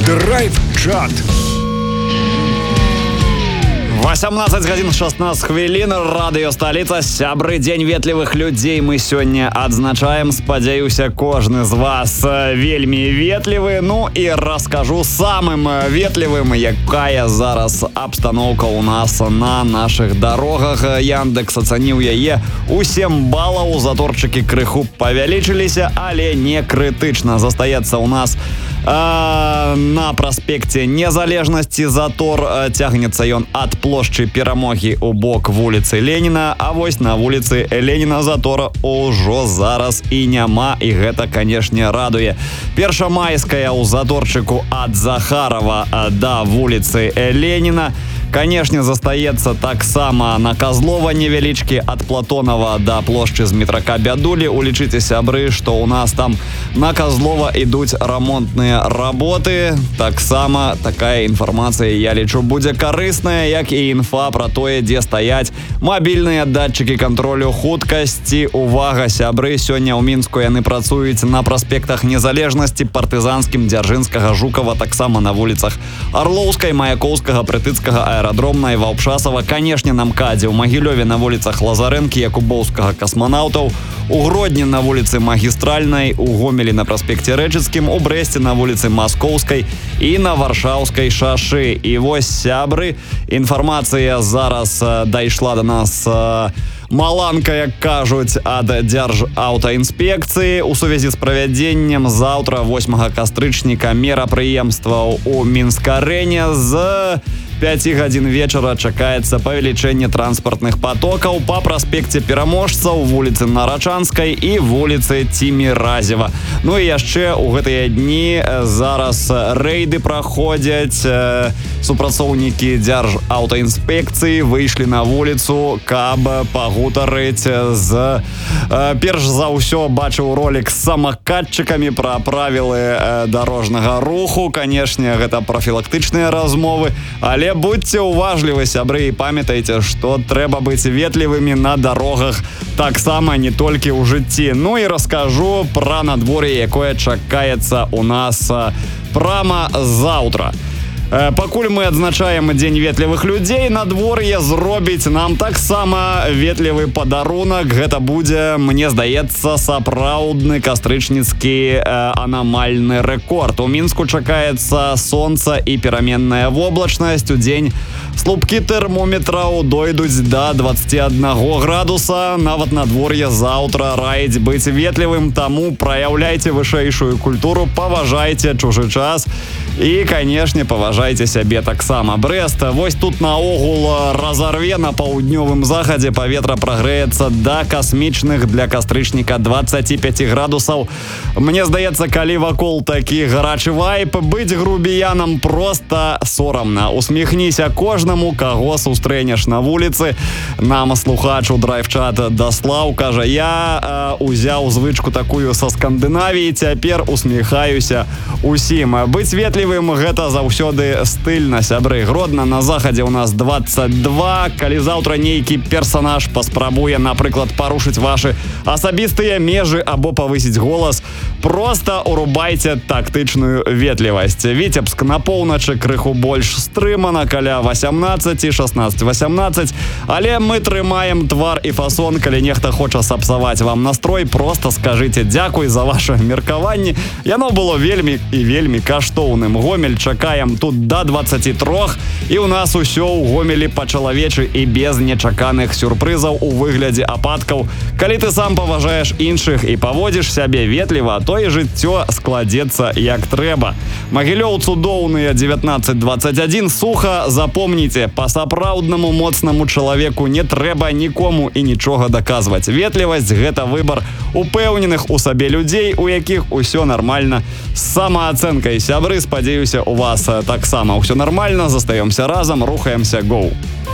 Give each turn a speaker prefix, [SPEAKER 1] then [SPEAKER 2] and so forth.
[SPEAKER 1] Драйв-чат.
[SPEAKER 2] 18 гадзін 16 хвілін, радыё сталіца, сябры, дзень ветлівых людзей мы сёння адзначаем. Спадзяюся, кожны з вас вельмі ветлівы. Ну і раскажу самым ветлівым, якая зараз абстаноўка ў нас на нашых дарогах. Яндекс ацаніў яе у 7 балаў, заторчыкі крыху павялічыліся, але не крытычна. Застаецца ў нас на праспекце Незалежнасці затор, цягнецца ён ад плошчы Перамогі у бок вуліцы Леніна, а вось на вуліцы Леніна затора ўжо зараз і няма, і гэта, канешне, радуе. Першамайская ў заторчыку ад Захарова да вуліцы Леніна. Канешне, застаецца таксама на Казлова невялічкі ад Платонова да плошчы з метрака Бядулі. Улічыце, сябры, што ў нас там на Казлова ідуць рамонтныя работы. Таксама такая інфармацыя, я лічу, будзе карысная, як і інфа пра тое, дзе стаяць мабільныя датчыкі кантролю хуткасці. Увага, сябры, сёння ў Мінску яны працуюць на праспектах Незалежнасці, Партызанскім, Дзяржынскага, Жукава, таксама на вуліцах Арлоўскай, Маяковскага, Прытыцкага, Аэрадромнай, Ваўпшасава, канешне, на МКАДзе, ў Магілёве на вуліцах Лазарэнкі, Якубоўскага, Касманаўтаў, у Гродні на вуліцы Магістральнай, у Гомелі на праспекце Рэчыцкім, у Брэсце на вуліцы Маскоўскай і на Варшаўскай шашы. І вось, сябры, інфармацыя зараз дайшла до нас маланка, як кажуць, ад Дзяржаўтаінспекцыі. У сувязі з правядзеннем заўтра, 8 кастрычніка, мерапрыемстваў у Мінскарэне з 5 гадзін вечара чакаецца павелічэнне транспартных потокаў па праспекце Пераможцаў, вуліцы Нарачанскай і вуліцы Ціміразева. Ну і яшчэ ў гэтыя дні зараз рэйды праходзяць. Супрацоўнікі Дзяржаўтаінспекцыі выйшлі на вуліцу, каб пагутарыць з... Перш за ўсё бачыў ролик з самакатчыкамі пра правілы дарожнага руху. Канешне, гэта прафілактычныя размовы, але будьце уважлівы, сябры, і памятайце, што трэба быць ветлівымі на дарогах таксама, не толькі ў жыцці. Ну і раскажу пра надвор'е, якое чакаецца у нас прама заўтра. Пакуль мы адзначаем дзень ветлівых людзей, надвор'е зробіць нам таксама ветлівы падарунак. Гэта будзе, мне здаецца, сапраўдны кастрычніцкі анамальны рэкорд. У Мінску чакаецца сонца і пераменная воблачнасць. У дзень слупкі тэрмометраў дойдуць да 21 градуса. Нават надвор'е заўтра раіць быць ветлівым, таму праяўляйце вышэйшую культуру, паважайце чужы час і, канешне, паважайце сябе таксама. Брэст, вось тут наогул разарве. На паўднёвым захадзе паветра прагрэецца да касмічных для кастрычніка 25 градусаў. Мне здаецца, калі вакол такі гарачы вайб, быць грубіянам проста сорамна. Усміхніся кожнаму, каго сустрэнеш на вуліцы. Нам слухач у драйв-чат даслаў, кажа, я узяў звычку такую са Скандынавіі, цяпер усміхаюся усім. Быць ветлівым — гэта заўсёды стыльна, сябры. Гродна на захадзе ў нас 22. Калі заўтра нейкі персанаж паспрабуе, напрыклад, парушыць вашы асабістыя межы або павысіць голас, проста урубайце тактычную ветлівасць. Віцебск на поўначы крыху больш стрымана, каля 18, 16-18. Але мы трымаем твар і фасон. Калі нехта хоча сапсаваць вам настрой, проста скажыце дзякуй за ваше меркаванне. Яно было вельмі і вельмі каштоўным. Гомель чакаем тут да 23, і ў нас усё ў Гомелі па-чалавечы і без нечаканых сюрпрызаў у выглядзе ападкаў. Калі ты сам паважаеш іншых і паводзіш сябе ветліва, то і жыццё складзецца як трэба. Магілёў цудоўныя 19-21. Суха, запомніце, па-сапраўднаму моцнаму чалавеку не трэба нікому і нічога даказваць. Ветлівасць — гэта выбар упэўненых у сабе людзей, у якіх усё нармальна з самаацэнкай. Сябры, спадзяюся, у вас таксама ўсё нармальна. Застаёмся разам, рухаемся, гоу!